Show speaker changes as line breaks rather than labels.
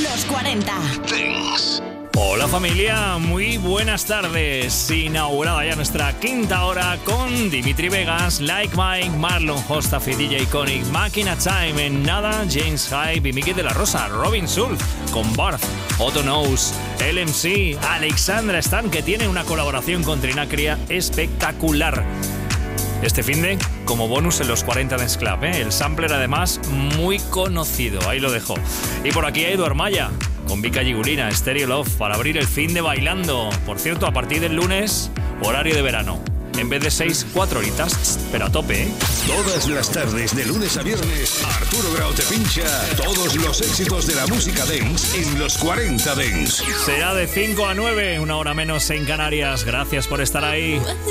Los 40
Dance.
Hola familia, muy buenas tardes. Inaugurada ya nuestra quinta hora con Dimitri Vegas, Like Mike, Marlon Hostaf y DJ Iconic, Máquina Time, en nada, James Hype y Miki de la Rosa, Robin Schulz con Barth, Otto Knows, LMC, Alexandra Stan, que tiene una colaboración con Trinacria espectacular. Este finde como bonus en los 40 Dance Club, ¿eh? El sampler además muy conocido, ahí lo dejo. Y por aquí Eduard Maya con Vika Gigulina, Stereo Love, para abrir el finde bailando. Por cierto, a partir del lunes, horario de verano. En vez de 6, 4 horitas, pero a tope, ¿eh?
Todas las tardes, de lunes a viernes, Arturo Grau te pincha todos los éxitos de la música dance en los 40 Dance.
Será de 5 a 9, una hora menos en Canarias. Gracias por estar ahí.